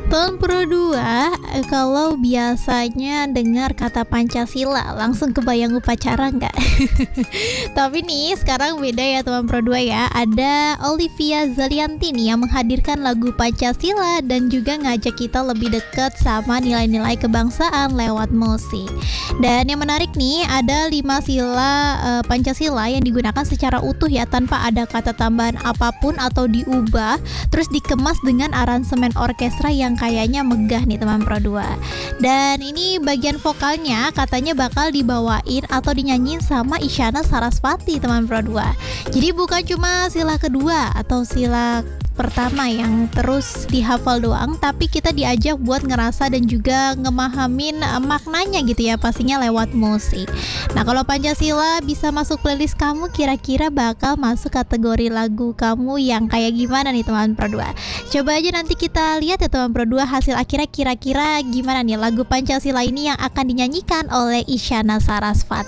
Tahun Pro 2, kalau biasanya dengar kata Pancasila, langsung kebayang upacara nggak? Tapi nih, sekarang beda ya teman Pro 2 ya. Ada Olivia Zalianti nih yang menghadirkan lagu Pancasila dan juga ngajak kita lebih dekat sama nilai-nilai kebangsaan lewat musik. Dan yang menarik nih, ada 5 sila Pancasila yang digunakan secara utuh ya, tanpa ada kata tambahan apapun atau diubah, terus dikemas dengan aransemen orkestra yang kayaknya megah nih teman Pro 2. Dan ini bagian vokalnya katanya bakal dibawain atau dinyanyiin sama Isyana Sarasvati teman Pro 2. Jadi bukan cuma sila kedua atau sila pertama yang terus dihafal doang, tapi kita diajak buat ngerasa dan juga ngemahamin maknanya gitu ya, pastinya lewat musik. Nah, kalau Pancasila bisa masuk playlist kamu, kira-kira bakal masuk kategori lagu kamu yang kayak gimana nih teman Pro 2? Coba aja nanti kita lihat ya teman Pro 2, hasil akhirnya kira-kira gimana nih lagu Pancasila ini yang akan dinyanyikan oleh Isyana Sarasvati.